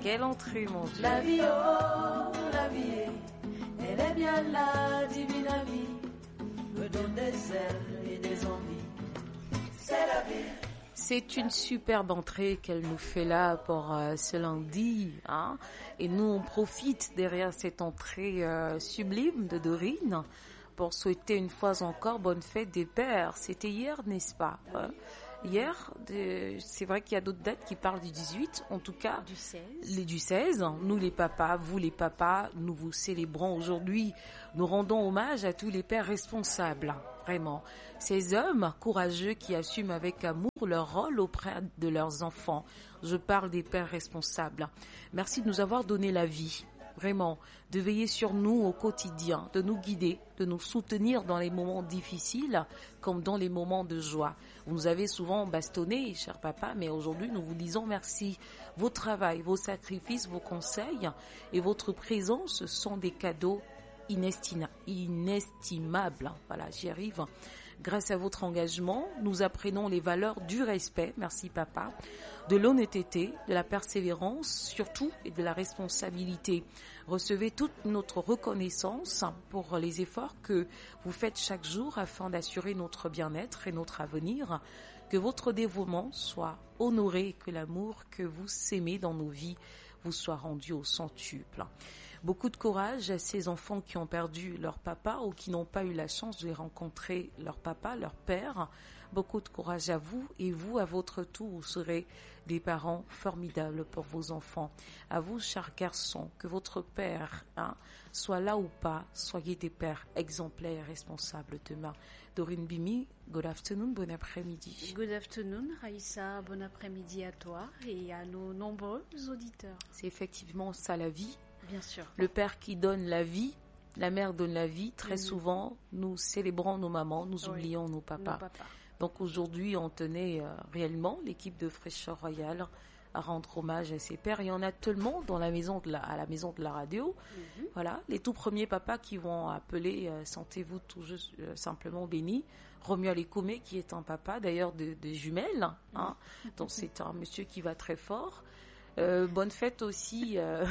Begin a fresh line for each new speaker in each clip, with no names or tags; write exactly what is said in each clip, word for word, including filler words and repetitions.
Quelle entrée, mon Dieu.
La vie, oh, la vie, elle est bien la divine vie, me donne des ailes et des envies. C'est la vie.
C'est une superbe entrée qu'elle nous fait là pour euh, ce lundi, hein. Et nous, on profite derrière cette entrée euh, sublime de Dorine pour souhaiter une fois encore bonne fête des pères. C'était hier, n'est-ce pas, hein? Hier, de, c'est vrai qu'il y a d'autres dates qui parlent du dix-huit, en tout cas
du seize.
Les du seize. Nous les papas, vous les papas, nous vous célébrons aujourd'hui. Nous rendons hommage à tous les pères responsables, vraiment. Ces hommes courageux qui assument avec amour leur rôle auprès de leurs enfants. Je parle des pères responsables. Merci de nous avoir donné la vie. Vraiment, de veiller sur nous au quotidien, de nous guider, de nous soutenir dans les moments difficiles comme dans les moments de joie. Vous nous avez souvent bastonné, cher papa, mais aujourd'hui nous vous disons merci. Vos travail, vos sacrifices, vos conseils et votre présence sont des cadeaux inestima- inestimables. Voilà, j'y arrive. Grâce à votre engagement, nous apprenons les valeurs du respect, merci papa, de l'honnêteté, de la persévérance surtout et de la responsabilité. Recevez toute notre reconnaissance pour les efforts que vous faites chaque jour afin d'assurer notre bien-être et notre avenir. Que votre dévouement soit honoré et que l'amour que vous s'aimez dans nos vies vous soit rendu au centuple. Beaucoup de courage à ces enfants qui ont perdu leur papa ou qui n'ont pas eu la chance de rencontrer leur papa, leur père. Beaucoup de courage à vous et vous, à votre tour, vous serez des parents formidables pour vos enfants. À vous, chers garçons, que votre père hein, soit là ou pas, soyez des pères exemplaires et responsables demain. Dorine Bimi, good afternoon, bon après-midi.
Good afternoon, Raïssa, bon après-midi à toi et à nos nombreux auditeurs.
C'est effectivement ça la vie.
Bien sûr.
Le père qui donne la vie, la mère donne la vie. Très mmh. souvent, nous célébrons nos mamans, nous oui. oublions nos papas. Nos papas. Donc aujourd'hui, on tenait euh, réellement, l'équipe de Fraîcheur Royale, à rendre hommage à ses pères. Il y en a tellement dans la maison de la, à la maison de la radio. Mmh. Voilà, les tout premiers papas qui vont appeler euh, Sentez-vous tout juste euh, simplement bénis. Romuald Ekome, qui est un papa, d'ailleurs de, de jumelles. Hein. Mmh. Donc c'est un monsieur qui va très fort. Euh, bonne fête aussi euh,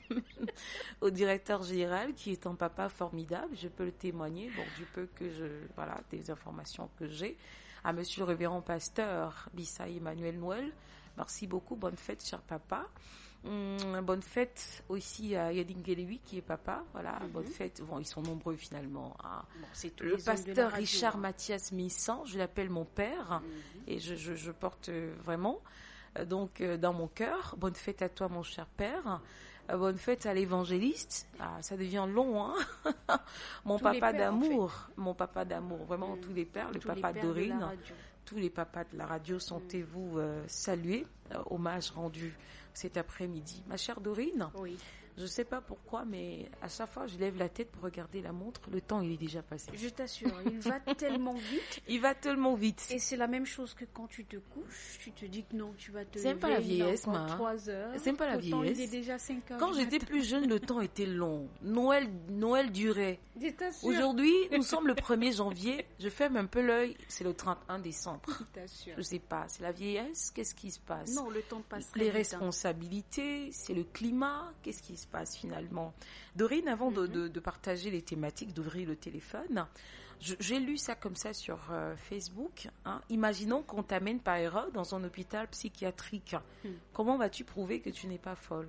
au directeur général qui est un papa formidable, je peux le témoigner, bon, du peu que je, voilà, des informations que j'ai, à monsieur le révérend pasteur Bissaï Emmanuel Noël, merci beaucoup, bonne fête cher papa. Hum, bonne fête aussi à Yadin Gelewi qui est papa, voilà, mm-hmm. bonne fête, bon, ils sont nombreux finalement. Hein. Bon, c'est le pasteur Richard hein. Mathias Missan, je l'appelle mon père mm-hmm. et je, je, je porte vraiment donc euh, dans mon cœur. Bonne fête à toi mon cher père, euh, bonne fête à l'évangéliste. Ah, ça devient long hein. Mon tous papa d'amour, en fait. Mon papa d'amour, vraiment mmh. tous les pères, le tous papa de Dorine, tous les papas de la radio, sentez-vous euh, salués, euh, hommage rendu cet après-midi. Ma chère Dorine,
oui.
Je ne sais pas pourquoi, mais à chaque fois, je lève la tête pour regarder la montre. Le temps, il est déjà passé.
Je t'assure, il va tellement vite.
Il va tellement vite.
Et c'est la même chose que quand tu te couches, tu te dis que non, tu vas te
lever. C'est pas la vieillesse, ma.
trois heures.
C'est pas la
le
vieillesse.
Temps, il est déjà cinq heures.
Quand j'étais plus jeune, le temps était long. Noël, Noël durait.
Je t'assure.
Aujourd'hui, nous sommes le premier janvier. Je ferme un peu l'œil. C'est le trente et un décembre.
Je t'assure.
Je sais pas. C'est la vieillesse. Qu'est-ce qui se passe?
Non, le temps passe très
Les
vite,
responsabilités. Hein. C'est le climat. Qu'est-ce qui se passe finalement? Dorine, avant de, de, de partager les thématiques, d'ouvrir le téléphone, je, j'ai lu ça comme ça sur euh, Facebook. Hein. Imaginons qu'on t'amène par erreur dans un hôpital psychiatrique. Hmm. Comment vas-tu prouver que tu n'es pas folle?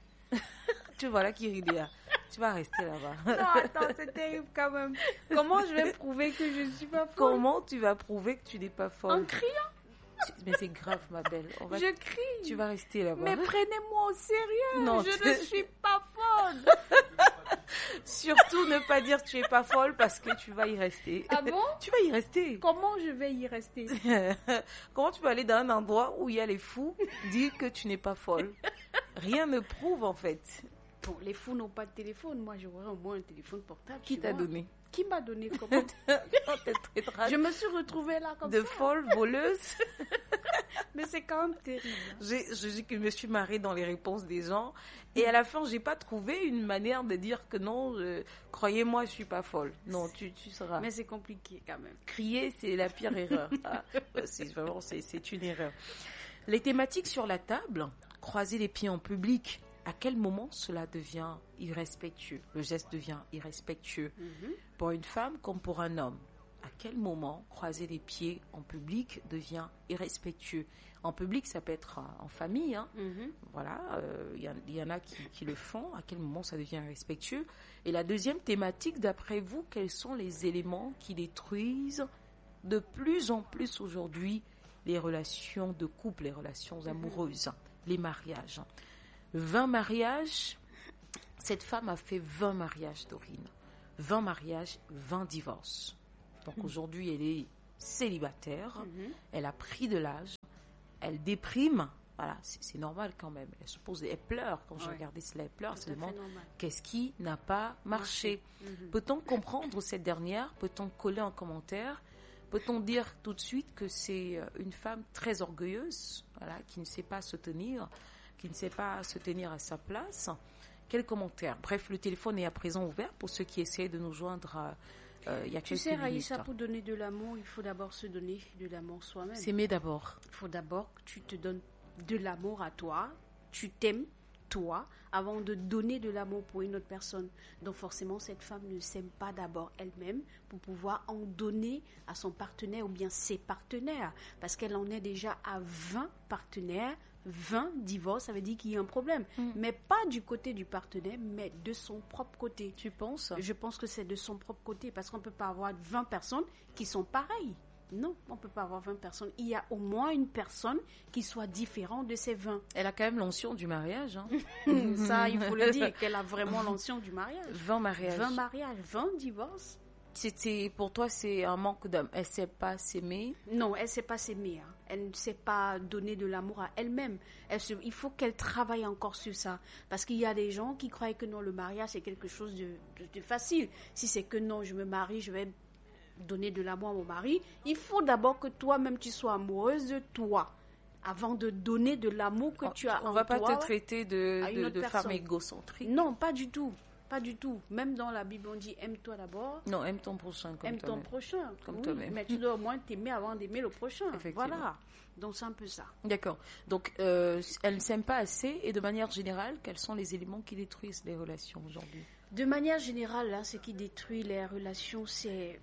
Tu vois là qui rit là. Tu vas rester là-bas.
Non, attends, c'est terrible quand même. Comment je vais prouver que je ne suis pas folle?
Comment tu vas prouver que tu n'es pas folle?
En criant.
Mais c'est grave, ma belle. On va
je crie.
Tu vas rester là-bas.
Mais prenez-moi au sérieux.
Non,
je
tu...
ne suis pas folle.
Surtout ne pas dire que tu es pas folle parce que tu vas y rester.
Ah bon?
Tu vas y rester.
Comment je vais y rester?
Comment tu peux aller dans un endroit où il y a les fous, dire que tu n'es pas folle? Rien ne prouve en fait.
Bon, les fous n'ont pas de téléphone. Moi, j'aurais au moins un téléphone portable.
Qui t'a
moi.
donné?
Qui m'a donné comment? Je me suis retrouvée là comme
de
ça.
De folle voleuse.
Mais c'est quand même terrible.
J'ai, je, je me suis marrée dans les réponses des gens. Et à la fin, j'ai pas trouvé une manière de dire que non, je, croyez-moi, je suis pas folle. Non, tu, tu seras.
Mais c'est compliqué quand même.
Crier, c'est la pire erreur. Ah, c'est vraiment, c'est, c'est une erreur. Les thématiques sur la table, croiser les pieds en public, à quel moment cela devient irrespectueux? Le geste devient irrespectueux
Mhm.
pour une femme comme pour un homme. À quel moment croiser les pieds en public devient irrespectueux? En public, ça peut être en en famille, hein.
Mhm.
Voilà, il y, y en a qui, qui le font. À quel moment ça devient irrespectueux? Et la deuxième thématique, d'après vous, quels sont les éléments qui détruisent de plus en plus aujourd'hui les relations de couple, les relations amoureuses, les mariages? vingt mariages, cette femme a fait vingt mariages, Dorine. vingt mariages, vingt divorces. Donc aujourd'hui, elle est célibataire,
Mhm.
elle a pris de l'âge, elle déprime. Voilà, c'est c'est normal quand même. Elle se pose, elle pleure. Quand je
Ouais.
regardais cela, elle pleure.
Tout
Se
à fait
demande
normal.
qu'est-ce qui n'a pas marché.
Mhm.
Peut-on comprendre cette dernière? Peut-on coller en commentaire? Peut-on dire tout de suite que c'est euh, une femme très orgueilleuse, voilà, qui ne sait pas se tenir, qui ne sait pas se tenir à sa place? Quel commentaire? Bref, le téléphone est à présent ouvert pour ceux qui essaient de nous joindre euh, euh, il y a
Tu
quelques
sais,
minutes.
Raïssa, pour donner de l'amour, il faut d'abord se donner de l'amour soi-même.
S'aimer d'abord.
Il faut d'abord que tu te donnes de l'amour à toi, tu t'aimes toi, avant de donner de l'amour pour une autre personne. Donc forcément, cette femme ne s'aime pas d'abord elle-même pour pouvoir en donner à son partenaire ou bien ses partenaires. Parce qu'elle en est déjà à vingt partenaires, vingt divorces, ça veut dire qu'il y a un problème.
Mm.
Mais pas du côté du partenaire, mais de son propre côté.
Tu penses?
Je pense que c'est de son propre côté, parce qu'on ne peut pas avoir vingt personnes qui sont pareilles. Non, on ne peut pas avoir vingt personnes. Il y a au moins une personne qui soit différente de ces vingt.
Elle a quand même l'onction du mariage. Hein.
Ça, il faut le dire, qu'elle a vraiment l'onction du mariage.
vingt mariages.
vingt mariages, vingt divorces.
C'était, pour toi, c'est un manque d'homme. Elle ne sait pas s'aimer.
Non, elle ne sait pas s'aimer. Hein. Elle ne sait pas donner de l'amour à elle-même. Elle se- il faut qu'elle travaille encore sur ça. Parce qu'il y a des gens qui croient que non, le mariage, c'est quelque chose de, de- de facile. Si c'est que non, je me marie, je vais donner de l'amour à mon mari, il faut d'abord que toi-même, tu sois amoureuse de toi. Avant de donner de l'amour que
On-
tu as
On
en
va pas
toi.
te traiter de,
à une
de,
autre
de femme
personne.
égocentrique.
Non, pas du tout. Pas du tout. Même dans la Bible, on dit aime-toi d'abord.
Non, aime ton prochain comme
Aime ton
toi-même.
prochain.
Comme
Oui,
toi-même.
mais tu dois au moins t'aimer avant d'aimer le prochain.
Effectivement.
Voilà. Donc c'est un peu ça.
D'accord. Donc, euh, elle ne s'aime pas assez. Et de manière générale, quels sont les éléments qui détruisent les relations aujourd'hui?
De manière générale, là, ce qui détruit les relations, c'est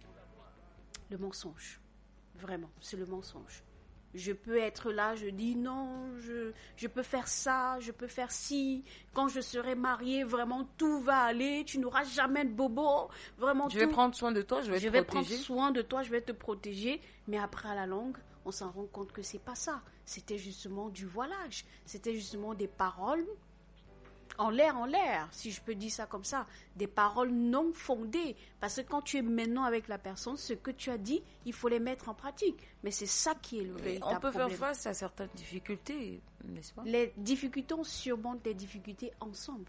le mensonge. Vraiment, c'est le mensonge. Je peux être là, je dis non, je, je peux faire ça, je peux faire ci. Quand je serai mariée, vraiment, tout va aller. Tu n'auras jamais de bobo. Vraiment,
Je vais
tout-
prendre soin de toi, je vais
je
te
vais prendre
protéger.
soin de toi, je vais te protéger. Mais après, à la longue, on s'en rend compte que c'est pas ça. C'était justement du voilage. C'était justement des paroles en l'air, en l'air, si je peux dire ça comme ça. Des paroles non fondées. Parce que quand tu es maintenant avec la personne, ce que tu as dit, il faut les mettre en pratique. Mais c'est ça qui est le
Et
véritable
on peut
problème.
faire face à certaines difficultés, n'est-ce pas?
Les difficultés, on surmonte les difficultés ensemble.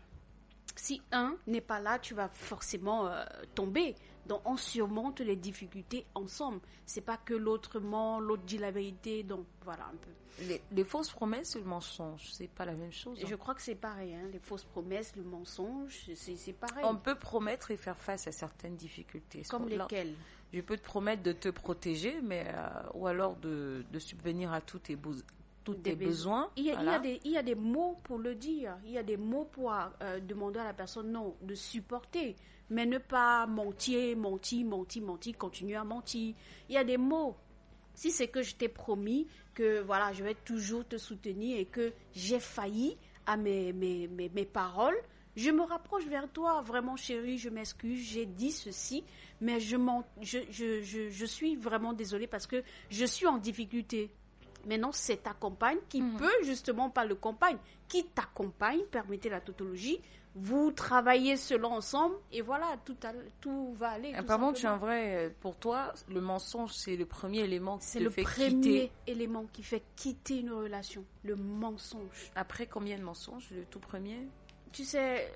Si un n'est pas là, tu vas forcément euh, tomber. Donc on surmonte les difficultés ensemble. C'est pas que l'autre ment, l'autre dit la vérité. Donc voilà un peu.
Les, les fausses promesses et le mensonge, c'est pas la même chose.
Et
hein.
je crois que c'est pareil. Hein. Les fausses promesses, le mensonge, c'est c'est pareil.
On peut promettre et faire face à certaines difficultés. Est-ce
Comme
qu'on- là,
lesquelles?
Je peux te promettre de te protéger, mais euh, ou alors de, de subvenir à tous tes, beaux- tous
Des
tes
besoins.
besoins.
Il y, a, il y
voilà.
a des, il y a des mots pour le dire. Il y a des mots pour euh, demander à la personne non, de supporter. Mais ne pas mentir, mentir, mentir, mentir, continuer à mentir. Il y a des mots. Si c'est que je t'ai promis que voilà, je vais toujours te soutenir et que j'ai failli à mes, mes, mes, mes paroles, je me rapproche vers toi. Vraiment, chérie, je m'excuse, j'ai dit ceci, mais je, m'en- je, je, je, je suis vraiment désolée parce que je suis en difficulté. Maintenant, c'est ta compagne qui
Mhm.
peut, justement, pas le compagne, qui t'accompagne, permettez la tautologie, vous travaillez selon ensemble, et voilà, tout, à- tout va aller. tout
Apparemment, tu es un
simplement.
vrai. Pour toi, le mensonge, c'est le premier élément qui
C'est
te
le
fait
premier
quitter.
élément qui fait quitter une relation, le mensonge.
Après combien de mensonges? Le tout premier?
Tu sais,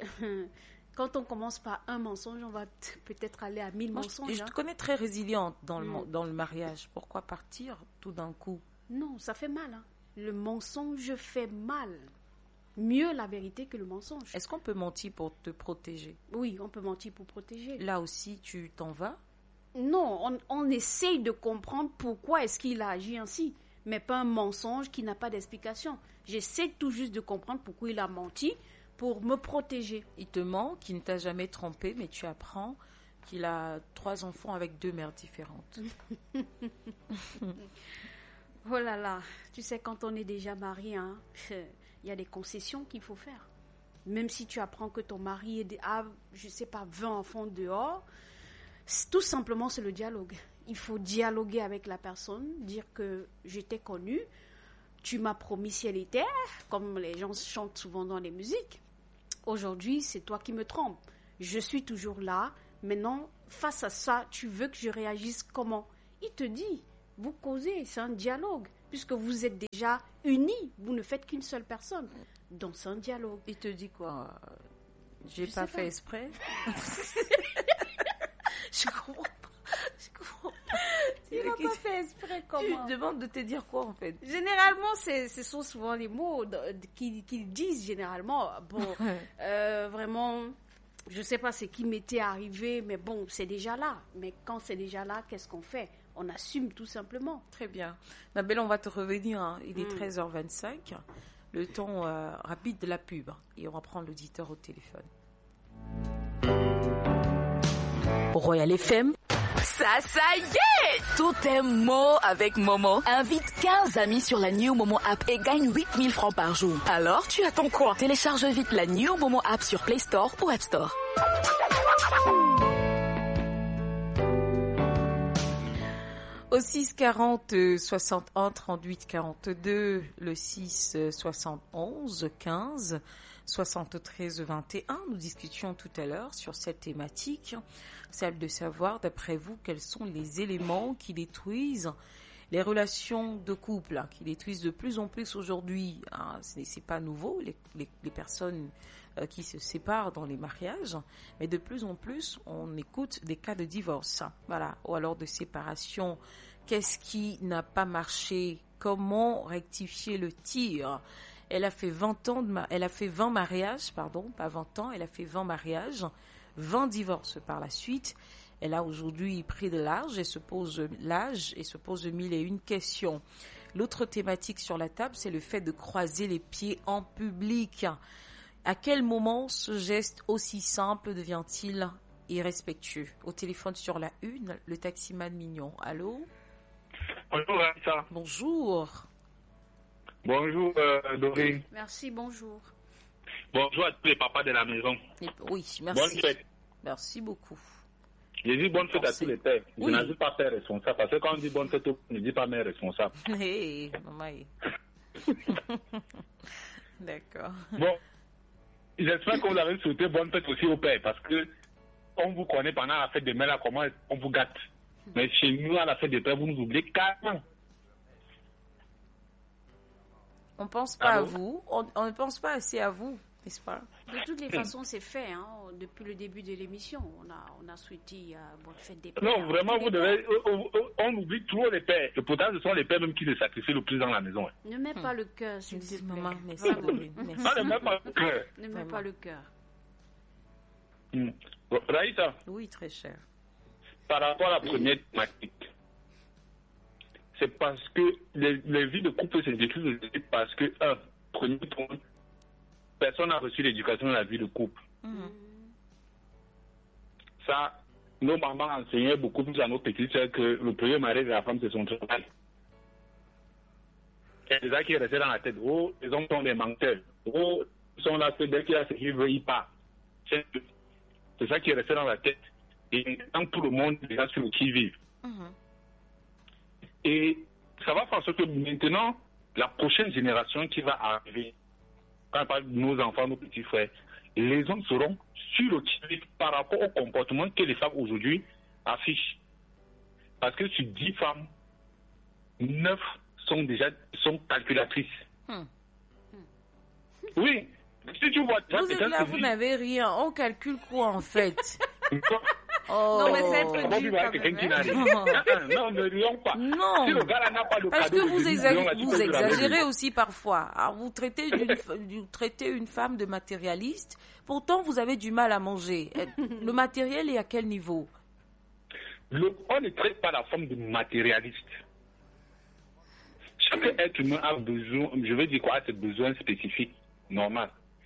quand on commence par un mensonge, on va t- peut-être aller à mille
Moi, je,
mensonges.
je
hein.
te connais très résiliente dans le,
Mm.
mo- dans le mariage. Pourquoi partir tout d'un coup?
Non, ça fait mal. hein. Le mensonge fait mal. Mieux la vérité que le mensonge.
Est-ce qu'on peut mentir pour te protéger?
Oui, on peut mentir pour protéger.
Là aussi, tu t'en vas?
Non, on, on essaye de comprendre pourquoi est-ce qu'il a agi ainsi, mais pas un mensonge qui n'a pas d'explication. J'essaie tout juste de comprendre pourquoi il a menti, pour me protéger.
Il te ment, qu'il ne t'a jamais trompé, mais tu apprends qu'il a trois enfants avec deux mères différentes.
Oh là là, tu sais, quand on est déjà marié, hein, il y a des concessions qu'il faut faire. Même si tu apprends que ton mari a, je sais pas, vingt enfants dehors, tout simplement, c'est le dialogue. Il faut dialoguer avec la personne, dire que je t'ai connu, tu m'as promis ciel et terre, comme les gens chantent souvent dans les musiques. Aujourd'hui, c'est toi qui me trompes. Je suis toujours là. Maintenant, face à ça, tu veux que je réagisse comment? Il te dit, vous causez, c'est un dialogue, puisque vous êtes déjà unis, vous ne faites qu'une seule personne. Donc, c'est un dialogue.
Il te dit quoi? J'ai
Je
pas
sais
fait
pas.
exprès. Je comprends pas. Je comprends pas.
Il n'a pas fait exprès, comment?
Tu demandes de te dire quoi en fait?
Généralement, c'est, ce sont souvent les mots de- de- qu'ils, qu'ils disent généralement. Bon, euh, vraiment, je ne sais pas ce qui m'était arrivé, mais bon, c'est déjà là. Mais quand c'est déjà là, qu'est-ce qu'on fait? On assume tout simplement.
Très bien. Ma belle, on va te revenir. Hein. Il est
Mm.
treize heures vingt-cinq. Le temps euh, rapide de la pub. Et on va prendre l'auditeur au téléphone.
Royal F M. Ça, ça y est! Tout est Mo avec Momo. Invite quinze amis sur la New Momo app et gagne huit mille francs par jour. Alors, tu attends quoi? Télécharge vite la New Momo app sur Play Store ou App Store.
Au six quarante soixante-un trente-huit quarante-deux, le six soixante-onze quinze soixante-treize vingt et un, nous discutions tout à l'heure sur cette thématique, celle de savoir, d'après vous, quels sont les éléments qui détruisent les relations de couple, hein, qui détruisent de plus en plus aujourd'hui. Hein, ce n'est c'est pas nouveau, les, les, les personnes euh, qui se séparent dans les mariages, mais de plus en plus, on écoute des cas de divorce, hein, voilà, ou alors de séparation. Qu'est-ce qui n'a pas marché? Comment rectifier le tir? Elle a fait vingt ans de ma- elle a fait vingt mariages, pardon, pas vingt ans, elle a fait vingt mariages, vingt divorces par la suite. Elle a aujourd'hui pris de l'âge et se pose l'âge et se pose mille et une questions. L'autre thématique sur la table, c'est le fait de croiser les pieds en public. À quel moment ce geste aussi simple devient-il irrespectueux? Au téléphone sur la une, le taximan mignon. Allô?
Bonjour Anissa.
Bonjour.
Bonjour euh, Dorine.
Merci, bonjour.
Bonjour à tous les papas de la maison.
Et- oui,
Bonne
merci.
fête.
Merci beaucoup.
Je dis bonne fête
Merci.
à tous les pères. Je
Oui.
n'en dis pas père responsable. Parce que quand on dit bonne fête, on ne dit pas mère responsable.
Hey, maman. D'accord.
Bon, j'espère que vous avez souhaité bonne fête aussi au père. Parce que on vous connaît pendant la fête des mères, là, comment on vous gâte. Mais chez nous, à la fête des pères, vous nous oubliez carrément.
On pense pas
Allô?
à vous, on, on ne pense pas assez à vous, n'est-ce pas?
De toutes les façons, c'est fait. Hein. Depuis le début de l'émission, on a, on a souhaité euh, bonne fête des pères.
Non, vraiment,
Tous
vous
les
devez. On, on- on oublie toujours les pères. Et pourtant, ce sont les pères même qui se sacrifient le plus dans la maison. hein.
pères. Ne mets pas le cœur, s'il te plaît.
Maman, merci.
Vraiment.
Dorine, merci.
Ah, le même pas le cœur.
Ne mets
Vraiment.
pas le cœur.
Hmm. Bon, Raïssa,
Oui, très cher.
par rapport à la première thématique, c'est parce que les, les vies de couple se détruisent aujourd'hui parce que, un, premier point, personne n'a reçu l'éducation dans la vie de couple.
Mhm.
Ça, nos mamans enseignaient beaucoup plus à nos petites sœurs que le premier mariage de la femme, c'est son travail. Et c'est ça qui est resté dans la tête. Oh, les hommes sont des menteurs. Oh, ils sont là que dès qu'il y a ce qu'ils veulent, ils partent. C'est c'est ça qui est resté dans la tête. Et dans tout le monde, déjà sur le qui-vive.
Mhm.
Et ça va faire en sorte que maintenant, la prochaine génération qui va arriver, quand on parle de nos enfants, nos petits frères, les hommes seront sur le qui-vive par rapport au comportement que les femmes aujourd'hui affichent. Parce que sur dix femmes, neuf sont déjà sont calculatrices.
Hmm.
Oui. Si tu vois,
Vous êtes là, vous n'avez rien. On calcule quoi en fait? Oh.
Non, mais c'est un peu
Comment tu
dur
vois
quand
quelqu'un
même,
qui
hein.
n'a rien? Ah, ah, Non, ne rions pas.
Non.
Si le gars là n'a pas le
Parce
cadeau
que
de
vous,
dix
exa-
millions, là, tu
vous
peux lui ramener
exagérez
le-
aussi parfois. Alors, vous, traitez d'une f- vous traitez une femme de matérialiste, pourtant vous avez du mal à manger. Le matériel est à quel niveau?
Le- on ne traite pas la femme de matérialiste. Chaque être humain a besoin, je veux dire quoi, a ses besoins spécifiques, normal.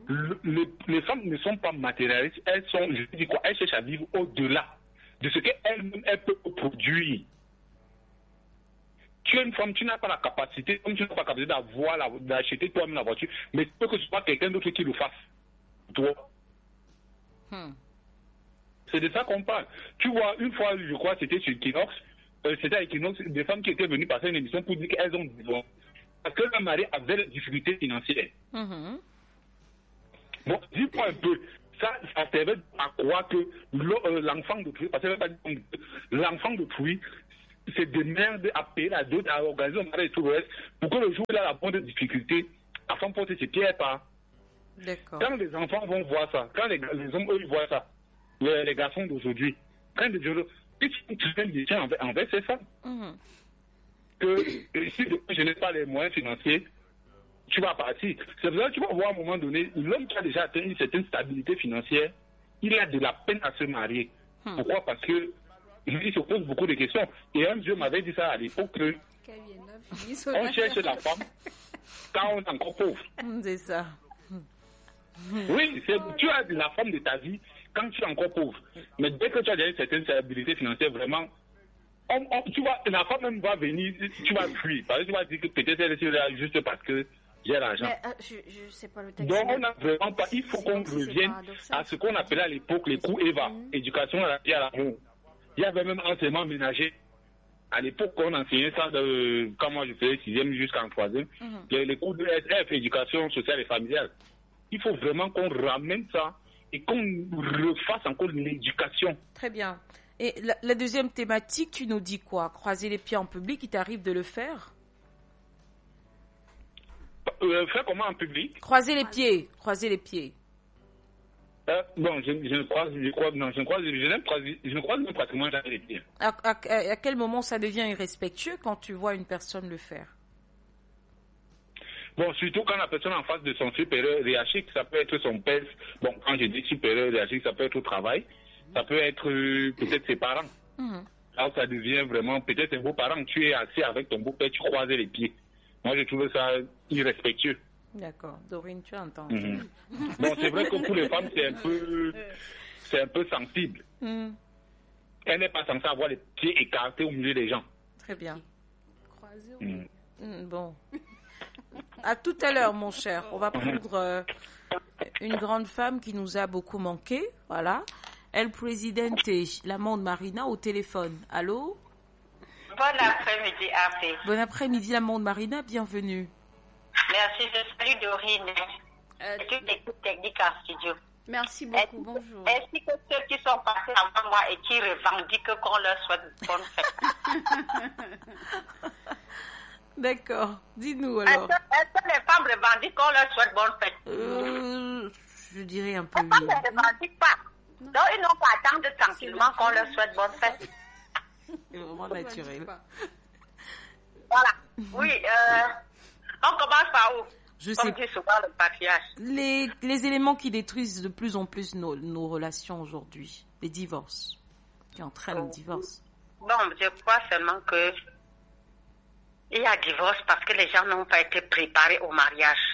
le, le, les femmes ne sont pas matérialistes, elles sont, je dis quoi, elles cherchent à vivre au-delà de ce qu'elles-mêmes elles peuvent produire. Tu es une femme, tu n'as pas la capacité, comme tu n'as pas la capacité d'avoir, la, d'acheter toi-même la voiture, mais tu peux que ce soit quelqu'un d'autre qui le fasse. Toi. Hmm. C'est de ça qu'on parle. Tu vois, une fois, je crois, c'était sur Equinox, euh, c'était à Equinox, des femmes qui étaient venues passer une émission pour dire qu'elles ont divorcé. Parce que leur mari avait des difficultés financières. Hmm. Bon, dis-moi un peu. Ça, ça servait à croire que l'enfant d'autrui, parce que l'enfant d'autrui, c'est des merdes à payer à d'autres, à organiser un mariage et tout le reste, pour que le jour où il a la bonne difficulté, la femme porte ses pieds pas.
D'accord.
Quand les enfants vont voir ça, quand les, les hommes, eux, ils voient ça, les, les garçons d'aujourd'hui, quand les jeunes, ils font des tiens envers, envers ces femmes. Mm-hmm. Que si je n'ai pas les moyens financiers, tu vas partir. C'est pour ça que tu vas voir à un moment donné, l'homme qui a déjà atteint une certaine stabilité financière, il a de la peine à se marier. Hmm. Pourquoi? Parce que il se pose beaucoup de questions. Et un Dieu m'avait dit ça à l'époque que on cherche la femme quand on est encore pauvre.
C'est ça.
Oui, c'est, tu as la femme de ta vie quand tu es encore pauvre. Mais dès que tu as déjà une certaine stabilité financière, vraiment, on, on, tu vois, la femme même va venir, tu vas fuir. Parce que tu vas dire que peut-être elle est là juste parce que j'ai l'argent.
Mais, euh, je, je sais pas le texte.
Donc on n'a vraiment pas, il faut qu'on revienne à ce qu'on appelait à l'époque les coups Eva, mm-hmm. éducation à la vie à l'amour. Il y avait même enseignement ménager. À l'époque, on enseignait ça de, quand moi je faisais sixième jusqu'en troisième, mm-hmm. les cours de S F, éducation sociale et familiale. Il faut vraiment qu'on ramène ça et qu'on refasse encore l'éducation.
Très bien. Et la, la deuxième thématique, tu nous dis quoi? Croiser les pieds en public, il t'arrive de le faire?
Euh, faire comment en public?
Croiser les pieds, croiser les pieds.
Euh, bon, je, je ne croise, je crois, non, je ne croise, je n'aime croise, je ne croise même pratiquement jamais les pieds.
À, à, à quel moment ça devient irrespectueux quand tu vois une personne le faire?
Bon, surtout quand la personne en face de son supérieur hiérarchique, ça peut être son père. Bon, quand je dis supérieur hiérarchique, ça peut être au travail, ça peut être euh, peut-être ses parents. Mm-hmm. Là, ça devient vraiment, peut-être tes beaux-parents, tu es assis avec ton beau-père, tu croises les pieds. Moi, je trouve ça irrespectueux.
D'accord. Dorine, tu as entendu.
Mm-hmm. Bon, c'est vrai que pour les femmes, c'est un peu, c'est un peu sensible. Mm. Elle n'est pas censée avoir les pieds écartés au milieu des gens.
Très bien. Mm. Mm, bon. À tout à l'heure, mon cher. On va prendre euh, une grande femme qui nous a beaucoup manqué. Voilà. El Presidente, l'amende Marina au téléphone. Allô?
Bon après-midi, Afé.
Bon après-midi, l'amende Marina. Bienvenue.
Merci, je salue Dorine. Euh, toute l'équipe technique en studio.
Merci beaucoup, bonjour.
Ainsi que ceux qui sont passés avant moi et qui revendiquent qu'on leur souhaite bonne fête.
D'accord. Dis-nous alors.
Est-ce que, est-ce que les femmes revendiquent qu'on leur souhaite bonne fête?
euh, Je dirais un peu.
Les femmes ne revendiquent pas. Donc, ils n'ont pas à attendre tranquillement qu'on leur souhaite bonne fête.
C'est vraiment naturel.
Voilà. Oui, euh, on commence par où?
Je
Comme
sais.
dit souvent le patriarche.
Les, les éléments qui détruisent de plus en plus nos, nos relations aujourd'hui. Les divorces. Qui entraînent le divorce.
Bon, je crois seulement que il y a divorce parce que les gens n'ont pas été préparés au mariage.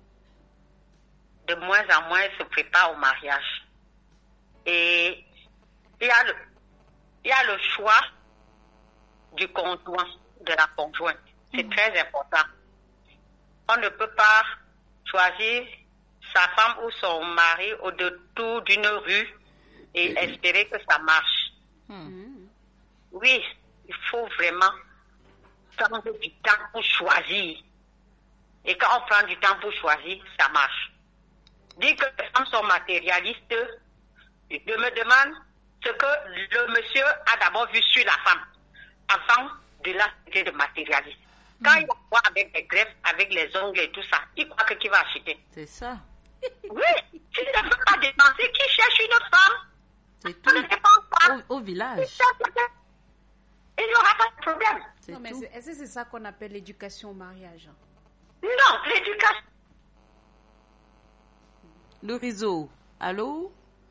De moins en moins, ils se préparent au mariage. Et il y a le, il y a le choix du conjoint, de la conjointe. C'est mmh. très important. On ne peut pas choisir sa femme ou son mari au détour d'une rue et espérer que ça marche. Mmh. Oui, il faut vraiment prendre du temps pour choisir. Et quand on prend du temps pour choisir, ça marche. Dire que les femmes sont matérialistes, je me demande ce que le monsieur a d'abord vu sur la femme avant de la traiter de matérialiste. Quand mmh. il va voir avec des greffes, avec les ongles et tout ça, il croit que qui va acheter.
C'est ça.
Oui, s'il ne veut pas dépenser, qui cherche une femme?
C'est tout.
On ne dépense pas.
Au, au village.
Il n'y aura pas de problème.
C'est
non, mais
tout.
est-ce que c'est ça qu'on appelle l'éducation au mariage?
Non, l'éducation.
Le réseau. Allô?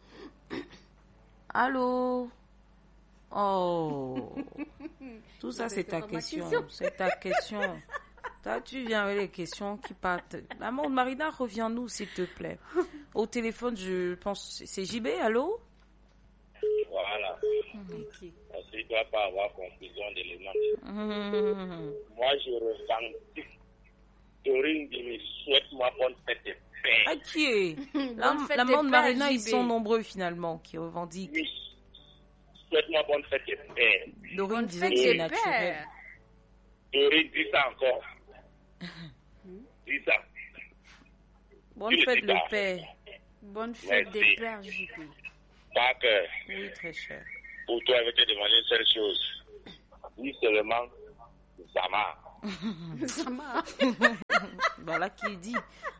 Allô? Oh. Tout ça, c'est ta question. C'est ta question. Toi, tu viens avec les questions qui partent. Maman Marina, reviens-nous, s'il te plaît. Au téléphone, je pense, c'est J B, allô?
Voilà.
Ok.
Parce qu'il ne doit pas avoir confusion d'éléments.
Mmh.
Moi, je ressens. Dorine dit, souhaite-moi bonne fête de paix.
Ah, qui est La,
Bonne fête
la
des
maman de
pères,
Marina,
J B.
ils sont nombreux finalement qui revendiquent.
Oui. Souhaite-moi bonne fête de paix.
Dorine
Bonne
disait
fête
que c'est
des
naturel.
pères.
Dorine, dis ça encore. Dis ça.
Bonne
Tu le
fête
dis
le
pas.
père.
Bonne fête
Merci.
des pères, J P.
Pas que
Oui, très cher.
pour toi, je vais te demander une seule chose. Dis seulement, ça marche.
Ça marche.
Voilà qui dit.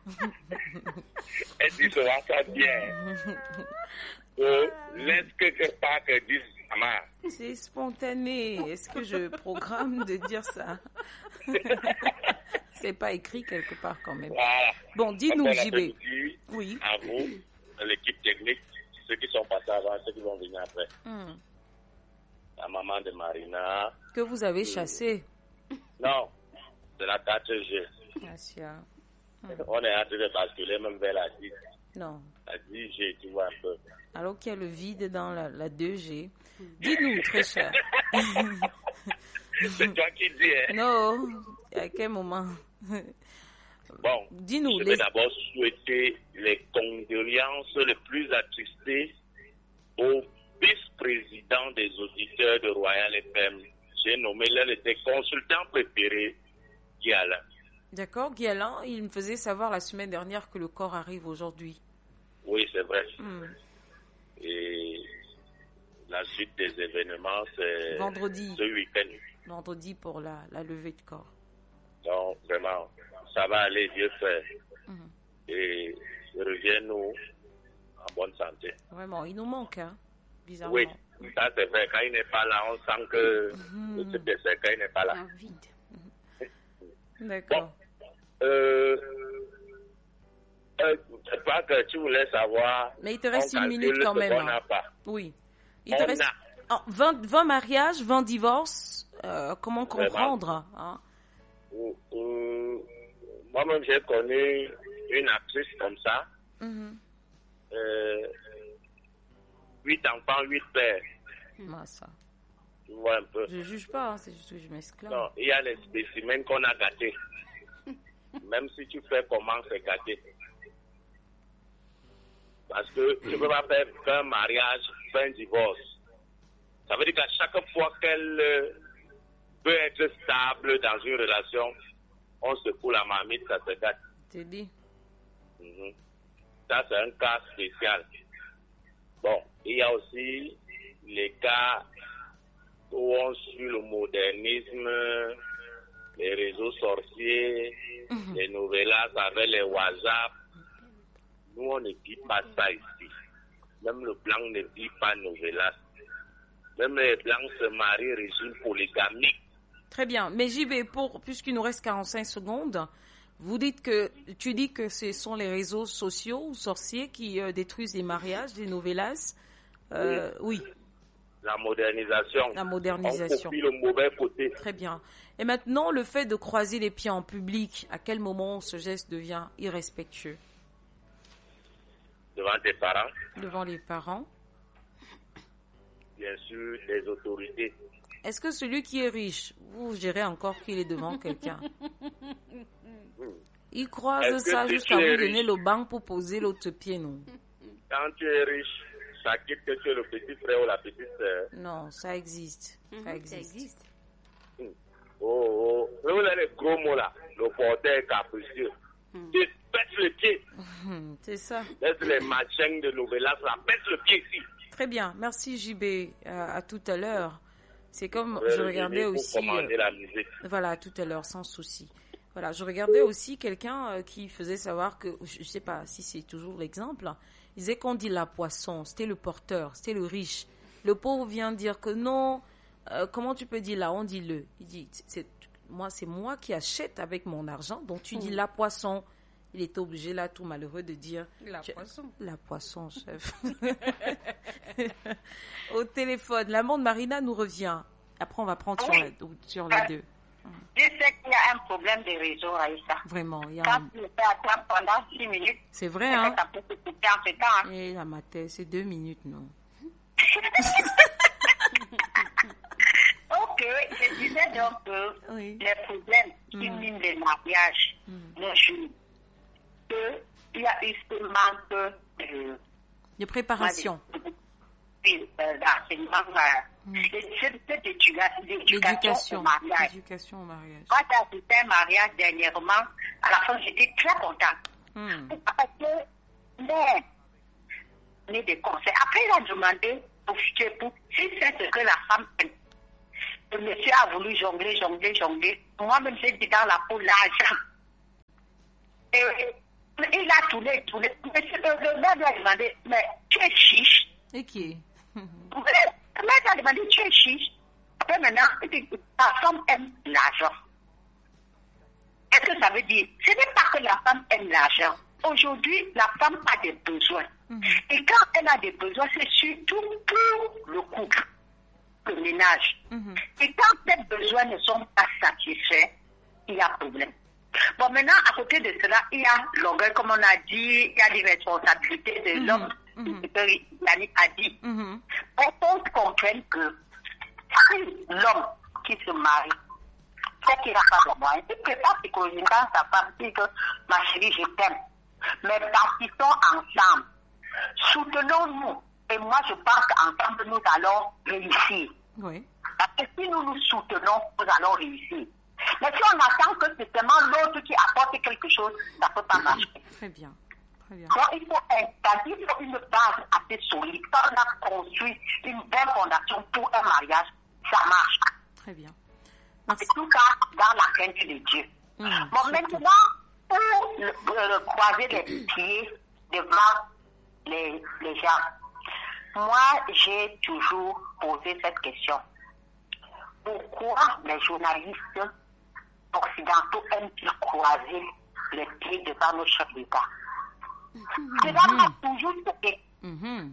Elle dit seulement ça bien. Euh, laisse quelque part que dise ça marche.
C'est spontané. Est-ce que je programme de dire ça? C'est pas écrit quelque part quand même.
Voilà.
Bon, dis-nous,
Bon
J B.
après-midi
Oui.
à vous, l'équipe technique, ceux qui sont passés avant, ceux qui vont venir après.
Hmm.
La maman de Marina.
Que vous avez chassé.
Non, c'est la quatre G.
Asia.
On est en train de basculer même vers la dix.
Non.
La dix G, tu vois un peu.
Alors qu'il y a le vide dans la, la deux G. Dis-nous, très cher.
C'est toi qui dis, hein?
Non. À quel moment?
Bon,
Dis-nous.
je
Les...
vais d'abord souhaiter les condoléances les plus attristées au vice-président des auditeurs de Royal F M. J'ai nommé l'un de tes consultants préférés, Guiala.
D'accord, Guy Alain, il me faisait savoir la semaine dernière que le corps arrive aujourd'hui.
Oui, c'est vrai.
Hmm.
Et la suite des événements, c'est
Vendredi.
ce week-end.
Vendredi pour la, la levée de corps.
Donc, vraiment, ça va aller, Dieu fait.
Mhm.
Et reviens-nous en bonne santé.
Vraiment, il nous manque, hein, bizarrement.
Oui, ça c'est vrai. Quand il n'est pas là, on sent que
Mhm.
le type de c'est quand il n'est pas là.
Un vide.
D'accord.
Euh, euh, je crois que tu voulais savoir.
Mais il te reste
on
une minute
calcule
quand
ce
même.
qu'on n'a
hein.
pas.
Oui. Il
On
te reste
a.
oh, vingt, vingt mariages, vingt divorces. Euh, comment
Vraiment.
comprendre hein?
Euh, euh, Moi-même, j'ai connu une actrice comme ça.
Mhm.
Euh, huit enfants, huit pères.
Moi, ça.
Tu vois un peu.
Je juge pas, hein, c'est juste que je m'exclame.
Non, il y a les spécimens qu'on a gâtés. Même si tu fais comment, c'est gâté. Parce que tu ne peux pas faire qu'un mariage, faire un divorce. Ça veut dire qu'à chaque fois qu'elle euh, peut être stable dans une relation, on se fout la marmite, ça se gâte.
T'es dit.
Mhm. Ça, c'est un cas spécial. Bon, il y a aussi les cas où on suit le modernisme, les réseaux sorciers,
Mhm.
les novellas avec les WhatsApp. Nous, on ne dit pas ça ici. Même le blanc ne dit pas novellas. Même les blancs se marient régime polygamique.
Très bien. Mais J B, pour, puisqu'il nous reste quarante-cinq secondes, vous dites que, tu dis que ce sont les réseaux sociaux ou sorciers qui euh, détruisent les mariages, les novellas. Euh, oui.
La modernisation.
La modernisation.
On copie le mauvais côté.
Très bien. Et maintenant, le fait de croiser les pieds en public, à quel moment ce geste devient irrespectueux?
Devant tes parents,
Devant les parents.
bien sûr, les autorités.
Est-ce que celui qui est riche, vous gérez encore qu'il est devant quelqu'un? Il croise
Est-ce que
ça
si
jusqu'à
tu
vous
es
donner
riche-
le banc pour poser l'autre pied, non?
Quand tu es riche, ça quitte que tu es le petit frère ou la petite sœur.
Non, ça existe.
Mhm,
Ça existe.
Oh, oh. Vous avez les gros mots là. Le porteur capricieux. Tu pètes le pied.
Hmm, c'est ça.
Laisse les machins de novellas là. Pète le pied ici.
Très bien. Merci J B. Euh, à tout à l'heure. C'est comme
Euh,
je
je
regardais
viens pour
aussi.
commander
euh,
la musique.
Voilà, tout à l'heure, sans souci. Voilà, je regardais aussi quelqu'un euh, qui faisait savoir que, je ne sais pas si c'est toujours l'exemple, hein, il disait qu'on dit la poisson, c'était le porteur, c'était le riche. Le pauvre vient dire que non, euh, comment tu peux dire là, on dit le. Il dit, c'est, moi, c'est moi qui achète avec mon argent, donc tu dis la poisson. Il est obligé là, tout malheureux, de dire
La
tu-
poisson.
La poisson, chef. Au téléphone, la monde Marina nous revient. Après, on va prendre sur la, sur la deux.
Je sais qu'il y a un problème de réseau, Aïssa.
Vraiment, il y a
Quand
un...
tu le fais attendre pendant six minutes,
C'est vrai, hein?
ça peut se couper en ce temps. Hein.
Et la matin, c'est deux minutes, non?
Ok, je disais donc que
Oui.
les problèmes qui
Mm.
minent les mariages,
Mm.
les jours, qu'il y a eu ce manque de,
De préparation.
de- d'enseignement, euh,
Mm.
de- cette cette éducation, d'éducation
L'éducation.
au mariage.
L'éducation au mariage.
Quand j'ai assisté à un mariage dernièrement, à la fin, j'étais très contente.
Mm.
Parce que, mais, mais des conseils. Après, il a demandé au futur époux si c'est ce que la femme aime. Le monsieur a voulu jongler, jongler, jongler. Moi-même, j'ai dit dans la peau l'argent. Et il a tourné, tourné. Monsieur, le, le maire lui a demandé, mais tu es chiche.
Et qui est?
Le maire lui a demandé, tu es chiche. Après, maintenant, il dit, la femme aime l'argent. Qu'est-ce que ça veut dire? Ce n'est pas que la femme aime l'argent. Aujourd'hui, la femme a des besoins.
Mm-hmm.
Et quand elle a des besoins, c'est surtout pour le couple, le ménage.
Mm-hmm.
Et quand ces besoins ne sont pas satisfaits, il y a problème. Bon, maintenant, à côté de cela, il y a l'orgueil, comme on a dit, il y a les responsabilités de
Mm-hmm.
l'homme,
Mm-hmm.
ce que Yannick a dit.
Mm-hmm.
On faut comprendre que si l'homme qui se marie, c'est qu'il n'a pas de moyens, il prépare psychologiquement sa femme, dit que ma chérie, je t'aime. Mais bâtissons ensemble. Soutenons-nous. Et moi, je pense qu'ensemble, nous allons réussir.
Oui.
Parce que si nous nous soutenons, nous allons réussir. Mais si on attend que c'est seulement l'autre qui apporte quelque chose, ça ne peut pas marcher.
Très bien. Très bien.
Donc, il faut installer il faut une base assez solide. Quand on a construit une belle fondation pour un mariage, ça marche.
Très bien.
C'est
Merci.
tout ça dans la crainte de Dieu.
Mm,
Bon,
surtout.
maintenant, pour le, le- croiser les pieds devant les, les gens, moi, j'ai toujours posé cette question. Pourquoi les journalistes occidentaux aiment-ils croiser les pieds devant nos chefs d'État? Cela m'a toujours choqué.
Mhm.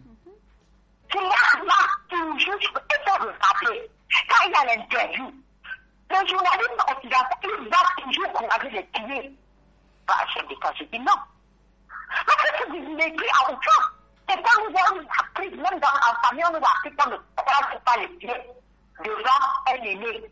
Cela m'a toujours choqué. Il faut le rappeler. Quand il y a l'interview, le journaliste occidental, il va toujours croiser les pieds. Bah, chef d'État, je dis non. Parce que c'est du mépris à autant. C'est quand nous avons appris, même dans la famille, on nous a appris qu'on ne croise pas les pieds devant un aîné.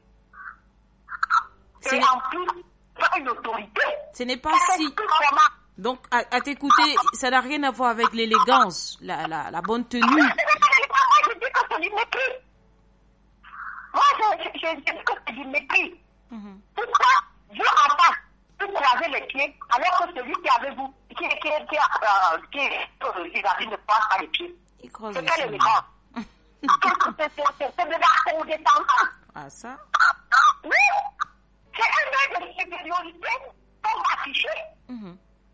C'est-
Et en plus, pas une autorité.
Ce n'est pas
C'est
si...
tout vraiment.
Donc, à, à t'écouter, ça n'a rien à voir avec l'élégance, la, la, la bonne tenue.
Moi, je dis que c'est du mépris. Moi, je, je, je dis que c'est du mépris.
Mhm.
Pourquoi Dieu en face, vous croisez les pieds, alors que celui qui est avec vous, qui, qui, qui, qui, euh, qui est euh, vis-à-vis ne croise pas les pieds.
Il croise
C'est
les
quelle
pieds.
élégance? C'est c'est- c'est- c'est de la condescendance.
Ah, ça?
Oui, c'est un air de supériorité pour afficher.
Mhm.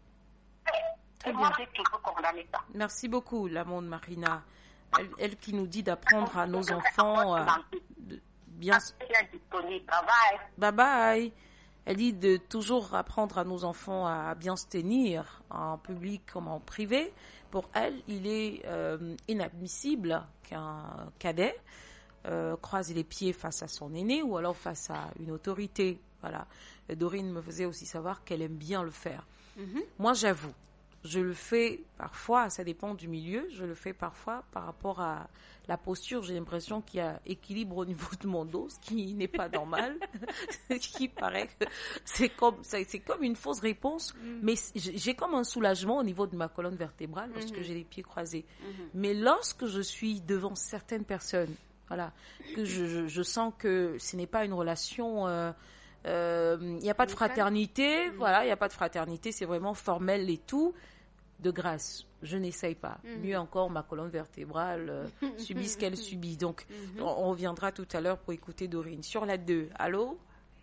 Et moi, j'ai toujours condamné ça.
Merci beaucoup, la monde Marina. Elle, elle qui nous dit d'apprendre à nos enfants euh, de bien...
Bien disponible, bye
Bye
bye.
bye. Elle dit de toujours apprendre à nos enfants à bien se tenir en public comme en privé. Pour elle, il est euh, inadmissible qu'un cadet euh, croise les pieds face à son aîné ou alors face à une autorité. Voilà. Et Dorine me faisait aussi savoir qu'elle aime bien le faire.
Mhm.
Moi, j'avoue, je le fais parfois, ça dépend du milieu, je le fais parfois par rapport à la posture. J'ai l'impression qu'il y a équilibre au niveau de mon dos, ce qui n'est pas normal, ce qui paraît que c'est comme, c'est c'est comme une fausse réponse, mais j'ai j'ai comme un soulagement au niveau de ma colonne vertébrale lorsque j'ai les pieds croisés. Mais lorsque je suis devant certaines personnes, voilà, que je, je, je sens que ce n'est pas une relation... euh, euh, il n'y a pas de fraternité, voilà, il n'y a pas de fraternité, c'est vraiment formel et tout. De grâce, je n'essaye pas.
Mhm.
Mieux encore, ma colonne vertébrale euh, subit ce qu'elle subit. Donc,
Mhm.
on, on reviendra tout à l'heure pour écouter Dorine. Sur la deux, allô?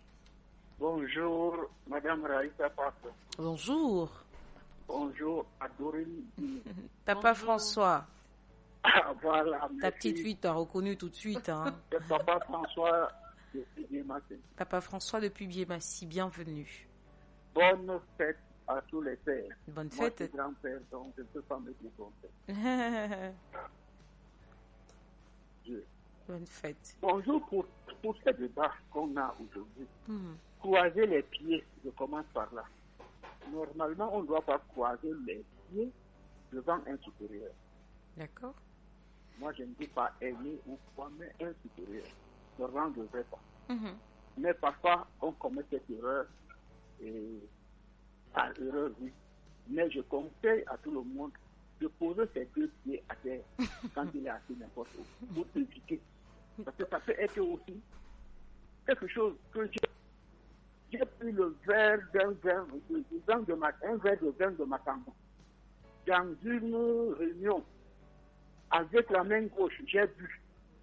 Bonjour, Madame Raïssa Pape.
Bonjour.
Bonjour à Dorine.
Papa
Bonjour.
François,
Ah, voilà,
ta
merci.
petite fille t'a reconnu tout de suite. Hein.
C'est Papa François de Fidématé.
Papa François depuis Biémassi, bienvenue.
Bonne fête à tous les pères.
Bonne
Moi, je
fête.
suis grand-père, donc je ne peux pas me décompter. Je-
Bonne fête.
Bonjour pour, pour ce débat qu'on a aujourd'hui.
Mhm.
Croiser les pieds, je commence par là. Normalement, on ne doit pas croiser les pieds devant un supérieur.
D'accord.
Moi, je ne dis pas aimer ou quoi, mais un supérieur. Normalement, on ne devrait pas.
Mhm.
Mais parfois, on commet cette erreur, et par erreur, oui. Mais je conseille à tout le monde de poser ses deux pieds à terre quand il est assis n'importe où, pour éviter. Parce que ça peut être aussi quelque chose que j'ai, j'ai pris le verre d'un verre de, de, vin de ma, un verre de vin de ma tante. Dans une réunion, avec la main gauche, j'ai bu.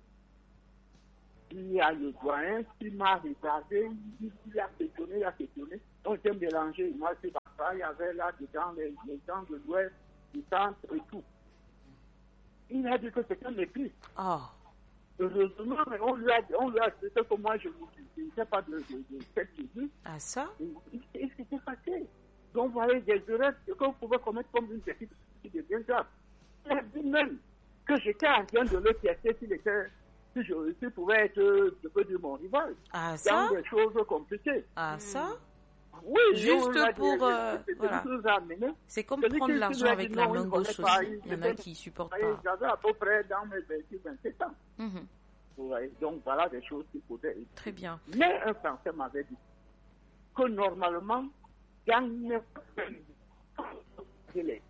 Il y a le doyen qui m'a regardé, il a questionné, il a questionné. On s'est mélangé. Moi, c'est pas il y avait là dedans les, les gens de l'Ouest, du centre et tout. Il a dit que c'était un mépris.
Oh.
Heureusement, mais on lui a dit, on lui a dit que moi je ne sais pas de, de, de cette Jésus.
Ah ça?
Et c'était passé. Donc, vous voyez des erreurs que vous pouvez commettre comme une petite qui devient grave. Il a dit même que j'étais en train de le tester s'il était, si je, s'il pouvait être, je peux dire, mon rival.
Ah ça?
Dans des choses compliquées.
Ah ça?
Oui,
juste
on a
pour...
dit,
euh,
c'est
voilà. C'est comme
Celui
prendre
qui-
l'argent
qui lui a
avec
dit
la
non,
main
il
gauche
connaît
aussi.
pas,
Il y en a
c'était-
qui supportent
Vous voyez,
pas.
J'avais à peu près dans mes vingt-six vingt-sept ans.
Mhm.
Vous voyez, donc voilà des choses qu'il faudrait éviter.
Très bien.
Mais un Français m'avait dit que normalement, dans n'importe quel délai,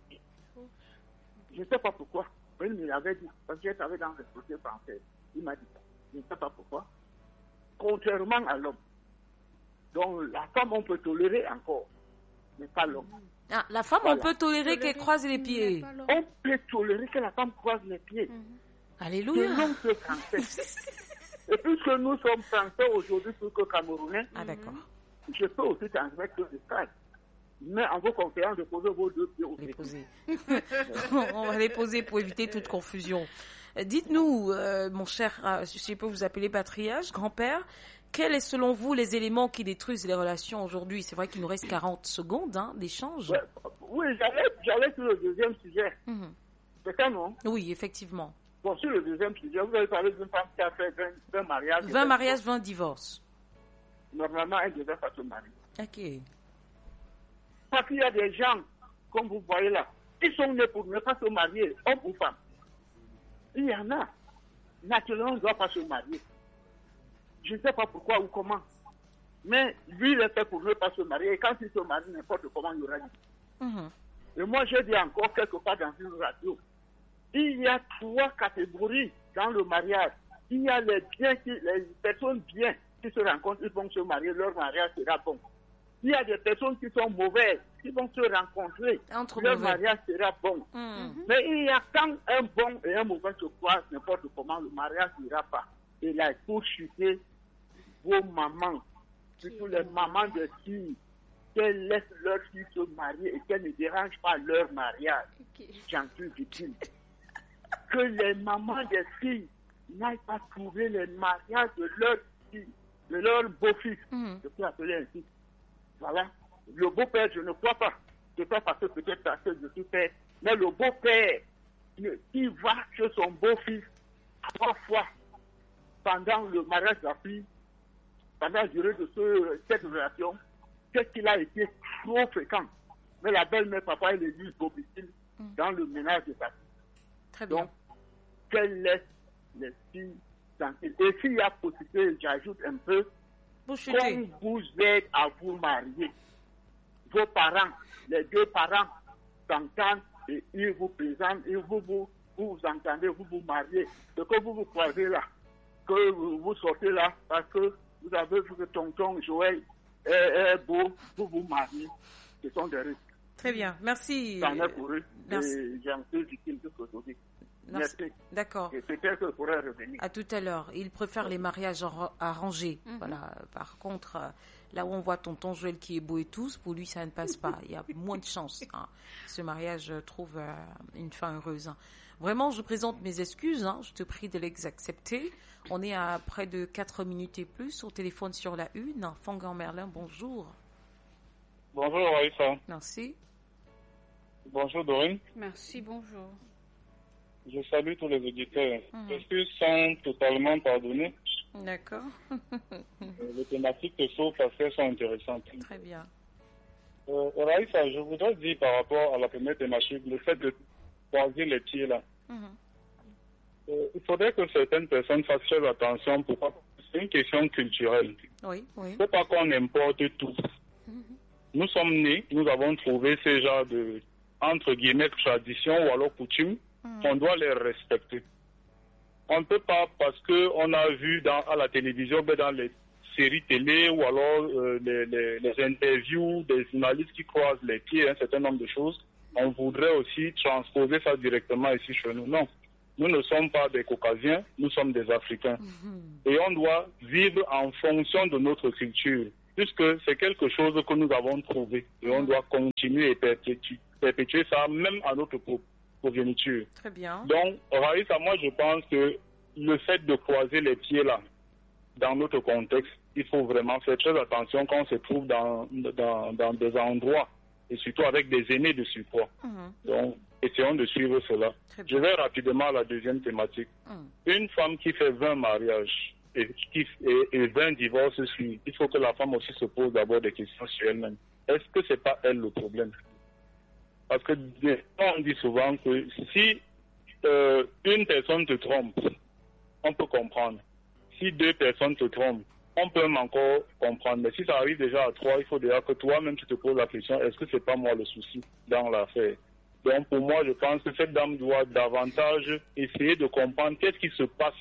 je ne sais pas pourquoi, mais il me l'avait dit, parce que j'ai travaillé dans le société française. Il m'a dit ça. Je ne sais pas pourquoi. Contrairement à l'homme. Donc la femme, on peut tolérer encore, mais pas l'homme.
Ah, la femme,
Voilà.
on peut tolérer qu'elle croise les pieds.
On peut tolérer que la femme croise les pieds.
Alléluia.
Selon ce français. Et puisque nous sommes français aujourd'hui plus que camerounais,
Ah d'accord.
je peux aussi transmettre le message. Mais en vous conseillant de poser vos deux pieds au
Les
pied.
poser. On va les poser pour éviter toute confusion. Euh, Dites-nous, euh, mon cher, euh, si je peux vous appeler patriarche, grand-père, quels sont selon vous les éléments qui détruisent les relations aujourd'hui? C'est vrai qu'il nous reste quarante secondes hein, d'échange.
Ouais, oui, j'allais, j'allais sur le deuxième sujet.
Mhm.
C'est ça, non?
Oui, effectivement.
Bon, sur le deuxième sujet, vous avez parlé d'une femme qui a fait vingt, vingt mariages.
vingt mariages, vingt divorces.
Normalement, elle devait pas se marier.
Ok.
Parce qu'il y a des gens, comme vous voyez là, qui sont nés pour ne pas se marier, homme ou femme. Il y en a. Naturellement, on ne doit pas se marier. Je ne sais pas pourquoi ou comment. Mais lui, il est fait pour ne pas se marier. Et quand il se marie, n'importe comment, il y aura dit.
Mhm.
Et moi, je dis encore quelque part dans une radio, il y a trois catégories dans le mariage. Il y a les biens, qui, les personnes bien qui se rencontrent, ils vont se marier, leur mariage sera bon. Il y a des personnes qui sont mauvaises, qui vont se rencontrer,
Entre
leur
mauvais.
mariage sera bon.
Mhm.
Mais il y a quand un bon et un mauvais se croisent, n'importe comment, le mariage n'ira pas. Et là, il faut chuter vos mamans, surtout les mamans de filles, qu'elles laissent leurs filles se marier et qu'elles ne dérangent pas leur mariage. J'en suis victime. Que les mamans des filles n'aillent pas trouver les mariages de leurs filles, de leurs beaux-fils.
Mhm.
Je peux appeler ainsi. Voilà. Le beau-père, je ne crois pas. C'est pas parce que peut-être parce que je suis père. Mais le beau-père, le- qui va chez son beau-fils trois fois pendant le mariage de la fille, pendant la durée de ce, cette relation, qu'est-ce qu'il a été trop fréquent. Mais la belle-mère, papa, il est lui domicile dans le ménage de sa fille.
Très bien.
Donc, qu'elle laisse les filles tranquilles. Et s'il y a possibilité, j'ajoute un peu,
Vous
qu'on
chutez.
vous aide à vous marier. Vos parents, les deux parents s'entendent et ils vous présentent, et vous vous, vous, vous entendez, vous vous mariez. Ce que vous vous croisez là, que vous, vous sortez là, parce que vous avez vu que tonton Joël est, est beau, vous vous mariez. Ce sont des risques.
Très bien. Merci.
J'en ai pour eux.
Merci.
Et j'en suis victime de ce aujourd'hui.
Merci.
Merci.
D'accord.
Et peut-être que je pourrais revenir.
À tout à l'heure. Il préfère les mariages arra- arrangés. Voilà. Par contre, euh, là où on voit tonton Joël qui est beau et tous, pour lui, ça ne passe pas. Il y a moins de chance. Hein. Ce mariage euh, trouve euh, une fin heureuse. Hein. Vraiment, je présente mes excuses. Hein. Je te prie de les accepter. On est à près de quatre minutes et plus au téléphone sur la une. Fangan Merlin, bonjour.
Bonjour Aïssa.
Merci.
Bonjour Dorine.
Merci, bonjour.
Je salue tous les auditeurs.
Mhm.
Les excuses sont totalement pardonnées.
D'accord.
Les thématiques que sont parce qu'elles sont intéressantes.
Très bien.
Euh, Raïssa, je voudrais dire par rapport à la première thématique, le fait de croiser les pieds là.
Mhm.
Euh, il faudrait que certaines personnes fassent très attention. Pourquoi? C'est une question culturelle.
Oui, oui.
C'est pas qu'on importe tout.
Mhm.
Nous sommes nés, nous avons trouvé ce genre de, entre guillemets, traditions ou alors coutumes.
Mhm.
On doit les respecter. On ne peut pas, parce qu'on a vu dans, à la télévision, ben dans les séries télé ou alors euh, les, les, les interviews des journalistes qui croisent les pieds, un certain nombre de choses, on voudrait aussi transposer ça directement ici chez nous. Non, nous ne sommes pas des Caucasiens, nous sommes des Africains.
Mhm.
Et on doit vivre en fonction de notre culture, puisque c'est quelque chose que nous avons trouvé. Et on doit continuer et perpétuer, perpétuer ça même à notre pro- progéniture.
Très bien.
Donc, Raïssa, moi je pense que le fait de croiser les pieds là, dans notre contexte, il faut vraiment faire très attention quand on se trouve dans, dans, dans des endroits, et surtout avec des aînés de surcroît.
Mhm.
Donc, essayons de suivre cela.
Très
Je
bien.
vais rapidement à la deuxième thématique.
Mhm.
Une femme qui fait vingt mariages et, qui, et, et vingt divorces suivent, il faut que la femme aussi se pose d'abord des questions sur elle-même. Est-ce que c'est pas elle le problème? Parce que des- on dit souvent que si euh, une personne te trompe, on peut comprendre. Si deux personnes te trompent, on peut même encore comprendre. Mais si ça arrive déjà à trois, il faut déjà que toi-même tu te poses la question, est-ce que c'est pas moi le souci dans l'affaire? Donc pour moi, je pense que cette dame doit davantage essayer de comprendre qu'est-ce qui se passe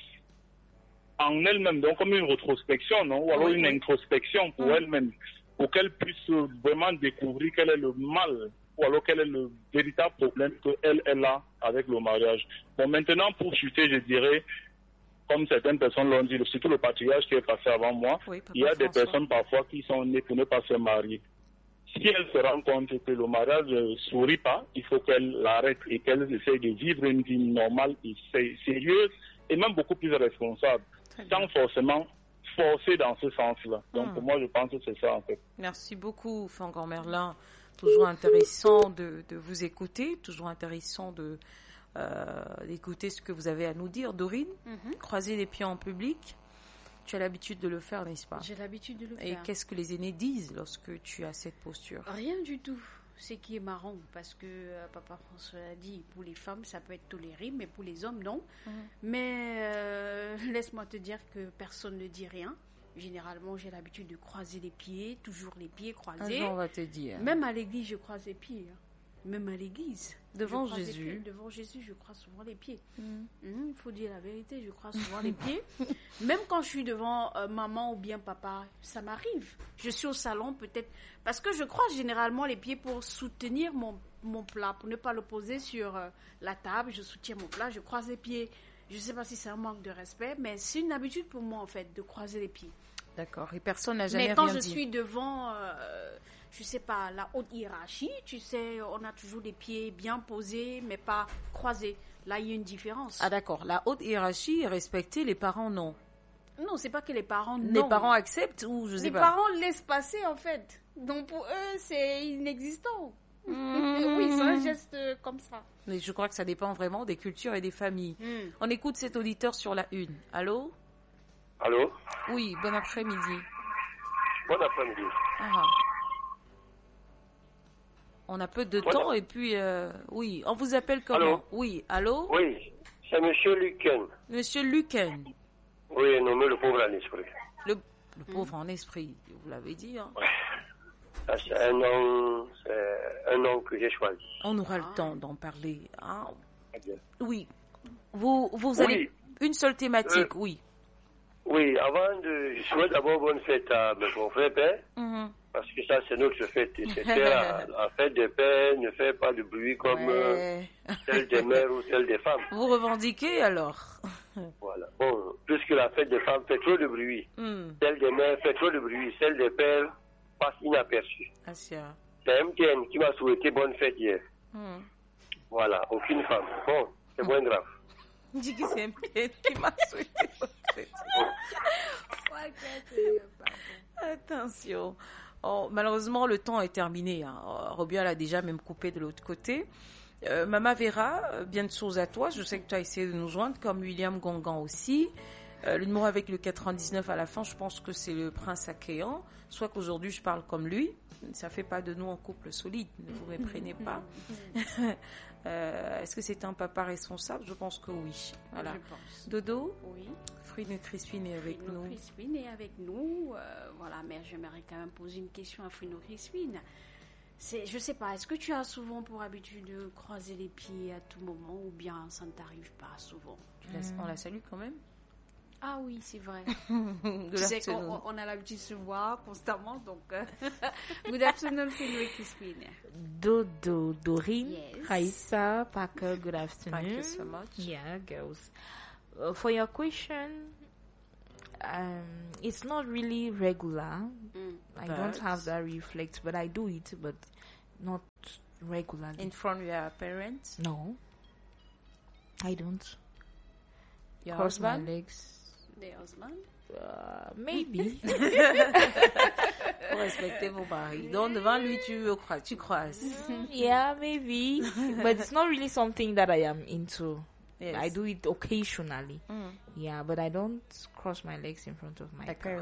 en elle-même, donc comme une rétrospection, non? Ou alors
Oui,
une
oui.
introspection pour
Mm.
elle-même, pour qu'elle puisse vraiment découvrir quel est le mal, ou alors quel est le véritable problème qu'elle elle a avec le mariage. Bon, maintenant, pour chuter, je dirais, comme certaines personnes l'ont dit, surtout le patriarche qui est passé avant moi,
Oui, Papa
il y a des
François.
personnes parfois qui sont nées pour ne pas se marier. Si elle se rend compte que le mariage ne sourit pas, il faut qu'elle l'arrête et qu'elle essaye de vivre une vie normale et sé- sérieuse et même beaucoup plus responsable,
Très bien.
sans forcément forcer dans ce sens-là. Donc
Hmm.
pour moi, je pense que c'est ça en fait.
Merci beaucoup, Fangan Merlin. Toujours intéressant de, de vous écouter, toujours intéressant de euh, d'écouter ce que vous avez à nous dire. Dorine,
Mhm.
croiser les pieds en public, tu as l'habitude de le faire, n'est-ce pas?
J'ai l'habitude de le
Et
faire.
qu'est-ce que les aînés disent lorsque tu as cette posture?
Rien du tout. Ce qui est marrant, parce que euh, Papa François a dit, pour les femmes, ça peut être toléré, mais pour les hommes, non.
Mhm.
Mais euh, laisse-moi te dire que personne ne dit rien. Généralement, j'ai l'habitude de croiser les pieds, toujours les pieds
Un
croisés.
jour, on va te dire.
Même à l'église, je croise les pieds. hein. Même à l'église.
Devant
je croise les
Jésus.
pieds. Devant Jésus, je croise souvent les pieds.
Mhm.
Il faut dire la vérité, je croise souvent les pieds. Même quand je suis devant euh, maman ou bien papa, ça m'arrive. Je suis au salon peut-être, parce que je croise généralement les pieds pour soutenir mon, mon plat, pour ne pas le poser sur euh, la table. Je soutiens mon plat, je croise les pieds. Je ne sais pas si c'est un manque de respect, mais c'est une habitude pour moi en fait, de croiser les pieds.
D'accord. Et personne n'a jamais
Mais quand
rien
je
dit.
suis devant, euh, je sais pas, la haute hiérarchie, tu sais, on a toujours les pieds bien posés, mais pas croisés. Là, il y a une différence.
Ah d'accord. La haute hiérarchie est respectée, les parents non.
Non, c'est pas que les parents
Les
non.
parents acceptent ou je sais
Les
pas.
parents laissent passer en fait. Donc pour eux, c'est inexistant.
Mmh.
Oui, c'est un geste euh, comme ça.
Mais je crois que ça dépend vraiment des cultures et des familles.
Hmm.
On écoute cet auditeur sur la une. Allô?
Allô?
Oui, bon après-midi.
Bon après-midi.
Ah. On a peu de
Bon
temps
ap-
et puis, euh, oui, on vous appelle comment?
Allô?
Oui, allô?
Oui, c'est Monsieur Luquen.
Monsieur Luquen,
Oui, nommé le pauvre à l'esprit.
le, le pauvre en esprit, vous l'avez dit. Hein.
Ça, c'est un nom, c'est un nom que j'ai choisi.
On aura le temps d'en parler. hein.
Très bien.
Oui, vous, vous
Oui.
allez... Une seule thématique,
Euh,
oui.
Oui, avant de... Je souhaite d'abord bonne fête à mes confrères pères,
Mhm.
parce que ça, c'est notre fête. Et c'est la, la fête des pères ne fait pas de bruit comme euh,
Ouais.
celle des mères ou celle des femmes.
Vous revendiquez alors?
Voilà. Bon, puisque la fête des femmes fait trop de bruit,
Hmm.
celle des mères fait trop de bruit, celle des pères passe inaperçue.
Asia.
C'est M T N qui m'a souhaité bonne fête hier.
Hmm.
Voilà, aucune femme. Bon, c'est moins grave.
Dis que c'est un pied qui m'a souhaité bonne fête. Attention. Oh, malheureusement, le temps est terminé. Hein. Oh, Robia l'a déjà même coupé de l'autre côté. Euh, Mama Vera, euh, bien de choses à toi. Je sais que tu as essayé de nous joindre, comme William Gongan aussi. Euh, le numéro avec le quatre-vingt-dix-neuf à la fin, je pense que c'est le prince Akéan. Soit qu'aujourd'hui, je parle comme lui. Ça ne fait pas de nous un couple solide. Ne vous méprenez pas. euh, Est-ce que c'est un papa responsable? Je pense que oui. Voilà.
Je pense.
Dodo?
Oui.
Frino Crispin est avec
Frino
nous.
Crispin est avec nous. Euh, voilà, mais j'aimerais quand même poser une question à Frino Crispin. C'est, je sais pas, est-ce que tu as souvent pour habitude de croiser les pieds à tout moment ou bien ça ne t'arrive pas souvent?
Tu la- On la salue quand même.
Ah oui, c'est vrai.
Good
Tu sais
afternoon.
qu'on on a l'habitude de se voir constamment, donc... euh, Good afternoon, Frino Crispin.
Dodo, Doreen,
Yes.
Raissa, Parker, good afternoon.
Thank you so much.
Yeah, girls. Uh, for your question, um, it's not really regular.
Mm.
I
But-
don't have that reflex, but I do it, but not regularly.
In front of your parents?
No, I don't.
Your
Cross my
husband?
legs.
The husband?
Uh, maybe.
Faut respecter vos maris. Donc, devant lui, tu, crois, tu croises.
Yeah, maybe. But it's not really something that I am into.
Yes.
I do it occasionally.
Mm.
Yeah, but I don't cross my legs in front of my
D'accord.
parents.